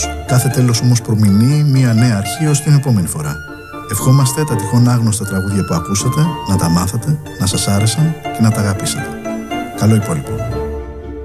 Κάθε τέλος όμως προμηνύει μια νέα αρχή ως την επόμενη φορά. Ευχόμαστε τα τυχόν άγνωστα τραγούδια που ακούσατε να τα μάθατε, να σας άρεσαν και να τα αγαπήσατε. Καλό υπόλοιπο.